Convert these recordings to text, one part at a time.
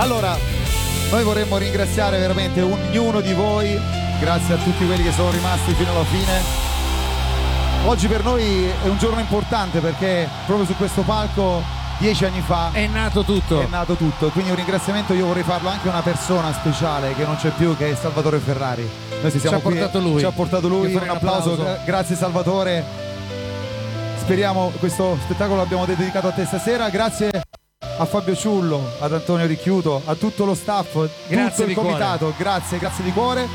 Allora, noi vorremmo ringraziare veramente ognuno di voi, grazie a tutti quelli che sono rimasti fino alla fine. Oggi per noi è un giorno importante perché proprio su questo palco 10 anni fa è nato tutto. Quindi un ringraziamento io vorrei farlo anche a una persona speciale che non c'è più, che è Salvatore Ferrari. Noi ci siamo qui, ci ha portato lui. Un applauso. Grazie Salvatore. Speriamo questo spettacolo l'abbiamo dedicato a te stasera. Grazie a Fabio Ciullo, ad Antonio Ricchiuto, a tutto lo staff, tutto il comitato. Grazie di cuore.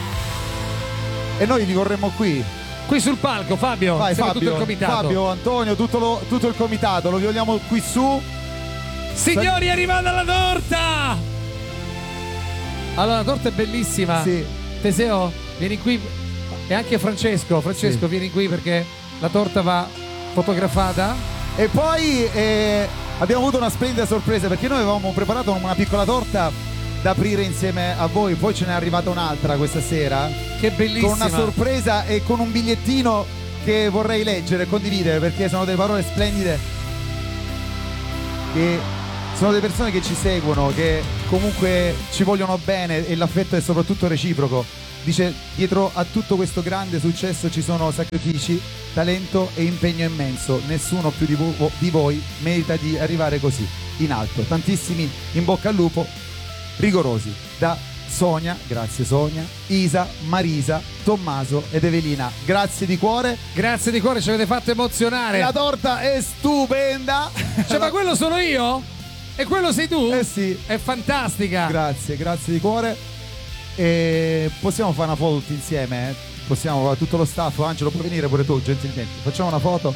E noi vi vorremmo qui sul palco, Fabio. Vai, Fabio, tutto il comitato. Fabio, Antonio, tutto il comitato, lo vogliamo qui su. Signori, è arrivata la torta! Allora, la torta è bellissima. Sì. Teseo, vieni qui. E anche Francesco, sì. Vieni qui perché la torta va fotografata. E poi abbiamo avuto una splendida sorpresa perché noi avevamo preparato una piccola torta da aprire insieme a voi, poi ce n'è arrivata un'altra questa sera, che bellissima, con una sorpresa e con un bigliettino che vorrei leggere e condividere perché sono delle parole splendide, che sono delle persone che ci seguono, che comunque ci vogliono bene e l'affetto è soprattutto reciproco. Dice: dietro a tutto questo grande successo ci sono sacrifici, talento e impegno immenso, nessuno più di voi merita di arrivare così in alto. Tantissimi in bocca al lupo, rigorosi. Da Sonia, grazie Sonia, Isa, Marisa, Tommaso ed Evelina, grazie di cuore. Grazie di cuore, ci avete fatto emozionare. La torta è stupenda. Cioè, ma quello sono io? E quello sei tu? Eh sì. È fantastica. Grazie di cuore. E possiamo fare una foto tutti insieme, eh? Possiamo, tutto lo staff. Angelo, puoi venire pure tu gentilmente, facciamo una foto.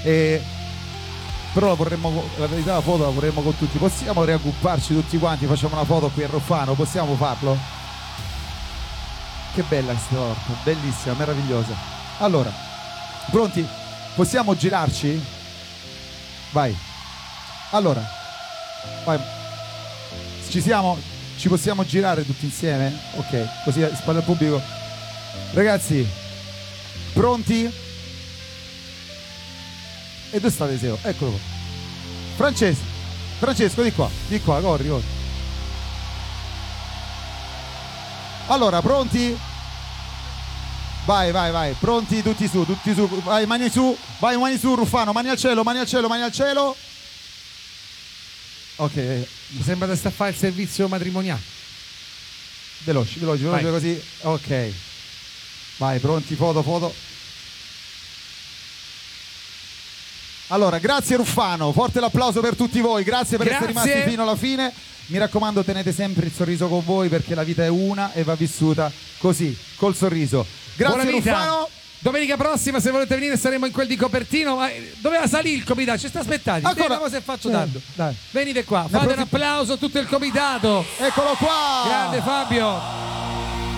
Però la verità la foto la vorremmo con tutti. Possiamo raggrupparci tutti quanti, facciamo una foto qui a Ruffano, possiamo farlo? Che bella questa torta, bellissima, meravigliosa. Allora, pronti? Possiamo girarci? Vai. Allora, vai. Ci siamo? Ci possiamo girare tutti insieme? Ok, così spalle al pubblico. Ragazzi, pronti? E dove sta Teseo? Eccolo qua. Francesco, di qua, corri. Allora, pronti? Vai, pronti, tutti su, vai, mani su, Ruffano, mani al cielo. Ok, mi sembra di sta a fare il servizio matrimoniale. Veloci così. Ok. Vai, pronti, foto. Allora, grazie Ruffano, forte l'applauso per tutti voi, grazie per essere rimasti fino alla fine. Mi raccomando, tenete sempre il sorriso con voi perché la vita è una e va vissuta così, col sorriso. Grazie Ruffano. Domenica prossima, se volete venire, saremo in quel di Copertino. Ma doveva salire il comitato? Ci sta aspettando. Vediamo se faccio tanto. Dai. Venite qua, fate un applauso a tutto il comitato. Eccolo qua. Grande Fabio.